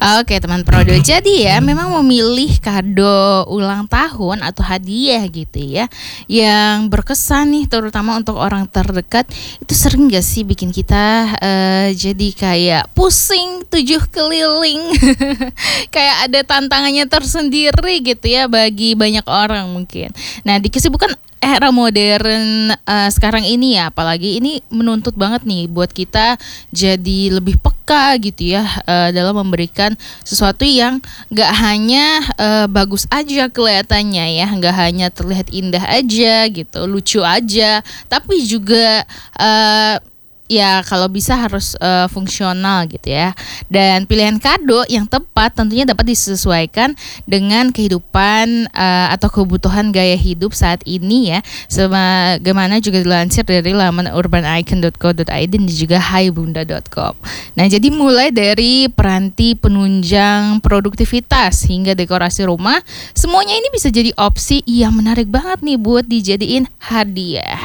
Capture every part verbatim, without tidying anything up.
Oke teman Prodo, jadi ya memang memilih kado ulang tahun atau hadiah gitu ya yang berkesan nih terutama untuk orang terdekat itu sering gak sih bikin kita eh, jadi kayak pusing tujuh keliling kayak ada tantangannya tersendiri gitu ya bagi banyak orang mungkin. Nah di kesibukan era modern eh, sekarang ini ya apalagi ini menuntut banget nih buat kita jadi lebih peka gitu ya eh, dalam memberikan sesuatu yang gak hanya eh, bagus aja kelihatannya ya, gak hanya terlihat indah aja gitu, lucu aja, tapi juga eh, ya kalau bisa harus eh, fungsional gitu ya. Dan pilihan kado yang tepat tentunya dapat disesuaikan dengan kehidupan eh, atau kebutuhan gaya hidup saat ini ya. Sebagaimana juga dilansir dari laman urban icon dot co dot id dan juga hai bunda dot com. Nah, jadi mulai dari peranti penunjang produktivitas hingga dekorasi rumah, semuanya ini bisa jadi opsi yang menarik banget nih buat dijadiin hadiah.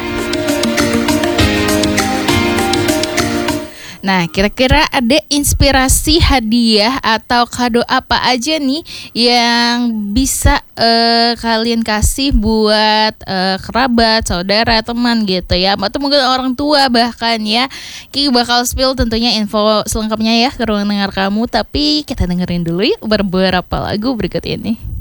Nah, kira-kira ada inspirasi hadiah atau kado apa aja nih yang bisa uh, kalian kasih buat uh, kerabat, saudara, teman gitu ya, atau mungkin orang tua bahkan ya. Ki bakal spill tentunya info selengkapnya ya ke ruang dengar kamu, tapi kita dengerin dulu yuk beberapa lagu berikut ini.